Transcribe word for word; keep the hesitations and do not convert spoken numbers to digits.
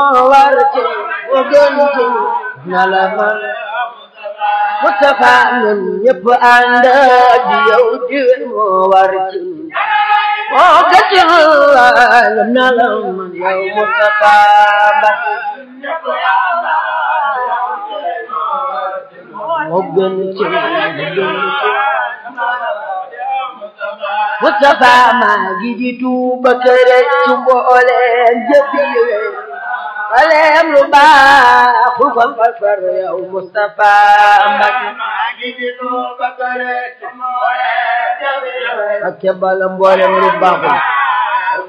moo war ci moo gën ci na la man Mustafa ñun ñëpp ànd di yow di moo war ci moo gën ci na la man yow Mustafa Mbacke moo gën ci moo gën ci Mustafa maa ngi di tuuba kere ci mbooleem jëfile waleem lu baaxul ko fa far yow Mustafa Mbacke maa ngi di tuuba kere ci mbooleem jëfile ak ca bala mbooleem lu baaxul